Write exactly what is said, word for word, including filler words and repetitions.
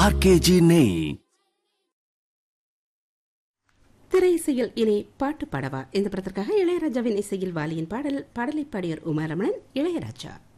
RKG நெய். திரை இசையில் இனி பாட்டு பாடவா இந்த படத்திற்காக இளையராஜாவின் இசையில் வாலியின் பாடல் பாடலை பாடியர் உமாரமணன். இளையராஜா.